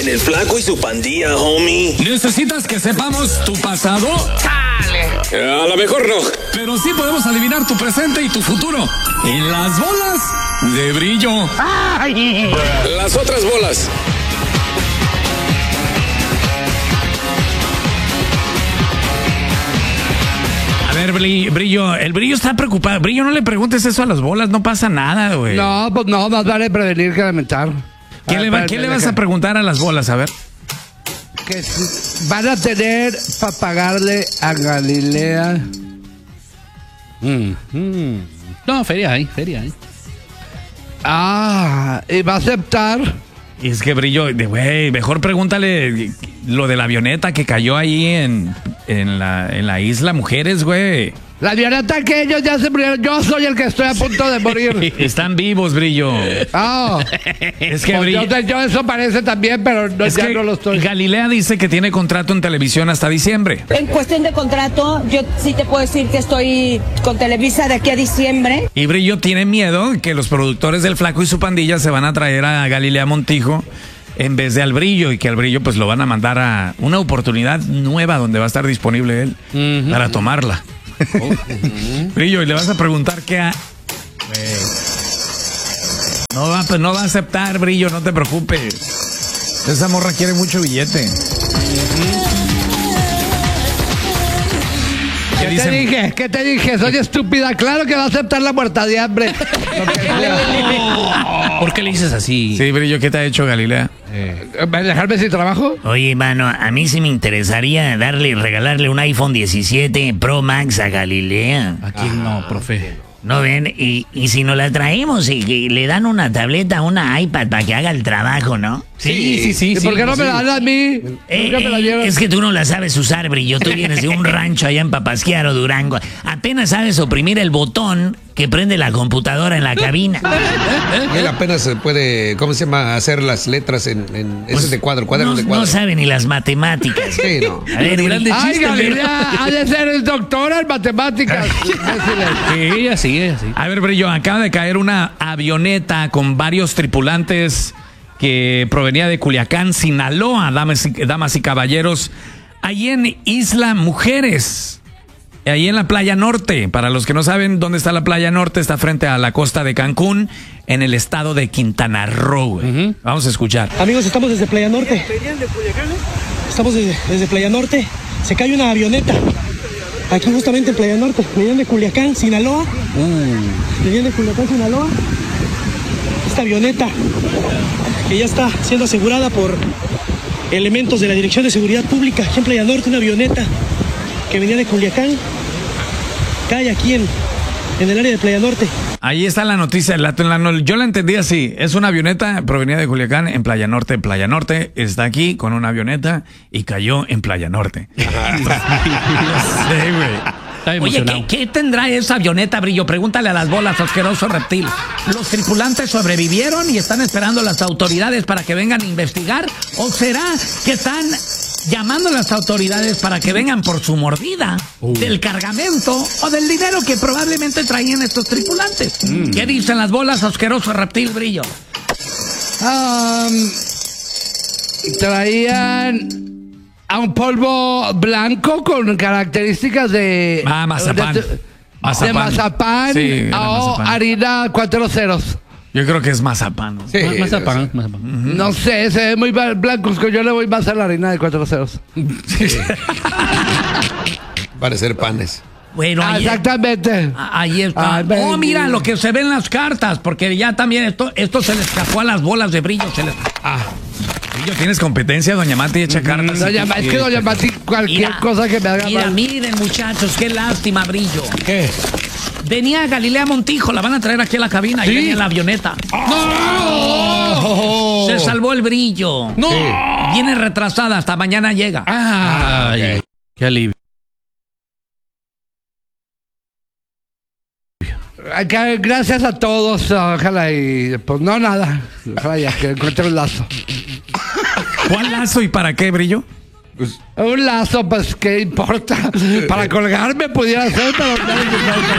En el Flaco y su Pandilla, homie. ¿Necesitas que sepamos tu pasado? ¡Dale! A lo mejor no. Pero sí podemos adivinar tu presente y tu futuro. En las bolas de brillo. ¡Ay! Las otras bolas. A ver, Brillo, el Brillo está preocupado. Brillo, no le preguntes eso a las bolas, no pasa nada, güey. No, pues no, más vale prevenir que lamentar. ¿Qué le vas a preguntar a las bolas? A ver. Que van a tener para pagarle a Galilea. No, feria hay. Ah, ¿y va a aceptar? Y es que Brillo, güey, mejor pregúntale lo de la avioneta que cayó ahí en la isla Mujeres, güey. La avioneta que ellos ya se murieron. Yo soy el que estoy a punto de morir. Están vivos, Brillo. Oh. Es que Pues Brillo, yo eso parece también, pero no, es ya que no lo estoy. Galilea dice que tiene contrato en televisión hasta diciembre. En cuestión de contrato, yo sí te puedo decir que estoy con Televisa de aquí a diciembre. Y Brillo tiene miedo que los productores del Flaco y su Pandilla se van a traer a Galilea Montijo en vez de al Brillo, y que al Brillo pues lo van a mandar a una oportunidad nueva donde va a estar disponible él para tomarla. Brillo, y le vas a preguntar qué no va a aceptar, Brillo, no te preocupes. Esa morra quiere mucho billete. ¿Qué te dije? Soy estúpida. Claro que va a aceptar la muerta de hambre. ¿Por qué le dices así? Sí, Brillo, ¿qué te ha hecho Galilea? ¿Dejarme sin trabajo? Oye, mano, a mí sí me interesaría regalarle un iPhone 17 Pro Max a Galilea. ¿A quién no, profe? ¿No ven? Y si nos la traemos y le dan una tableta, una iPad para que haga el trabajo, ¿no? Sí. ¿Y por qué no me la dan a mí? ¿Por qué me la llevan? Es que tú no la sabes usar, Brillo. Tú vienes de un rancho allá en Papasquiaro, Durango. Apenas sabes oprimir el botón que prende la computadora en la cabina. Y él apenas se puede, ¿cómo se llama? Hacer las letras en ese de cuadro, cuadernos de cuadro. No sabe ni las matemáticas. Sí, no. A ver, Ay, Galilea, ha de ser doctora en matemáticas. Sí, así. A ver, Brillo, acaba de caer una avioneta con varios tripulantes que provenía de Culiacán, Sinaloa, damas y caballeros, ahí en Isla Mujeres, ahí en la Playa Norte. Para los que no saben dónde está la Playa Norte, está frente a la costa de Cancún, en el estado de Quintana Roo. Vamos a escuchar. Amigos, estamos desde Playa Norte. Estamos desde Playa Norte. Se cae una avioneta. Aquí justamente en Playa Norte. Venían de Culiacán, Sinaloa. Esta avioneta que ya está siendo asegurada por elementos de la Dirección de Seguridad Pública aquí en Playa Norte, una avioneta que venía de Culiacán, cae aquí en el área de Playa Norte. Ahí está la noticia. Yo la entendí así. Es una avioneta, provenía de Culiacán, en Playa Norte. Playa Norte está aquí con una avioneta y cayó en Playa Norte. Sí, güey. Oye, ¿qué tendrá esa avioneta, Brillo? Pregúntale a las bolas, asqueroso reptil. ¿Los tripulantes sobrevivieron y están esperando a las autoridades para que vengan a investigar? ¿O será que están llamando a las autoridades para que vengan por su mordida del cargamento o del dinero que probablemente traían estos tripulantes? ¿Qué dicen las bolas, asqueroso reptil, Brillo? Traían a un polvo blanco con características de mazapán. De mazapán, Sí, o mazapán. harina 4 ceros. Yo creo que es mazapán. Sí, Mazapán. No sé, se ve muy blanco. Yo le voy más a la harina de 4 ceros. parecer panes. Bueno, exactamente. Ahí está. Mira lo que se ve en las cartas, porque ya también esto se le escapó a las bolas de Brillo. Brillo, ¿tienes competencia, doña Mati? Echa cartas. Es que doña Mati, cualquier cosa que me haga mal. Miren, muchachos, qué lástima, Brillo. ¿Qué? Venía Galilea Montijo, la van a traer aquí a la cabina. ¿Sí? Y venía en la avioneta. ¡No! Se salvó el Brillo. ¡No! Viene retrasada, hasta mañana llega. Ay, qué alivio. Gracias a todos. Ojalá y pues no nada. Ojalá ya que encuentre un lazo. ¿Cuál lazo y para qué, Brillo? Un lazo, pues qué importa. Para colgarme pudiera ser, pero no.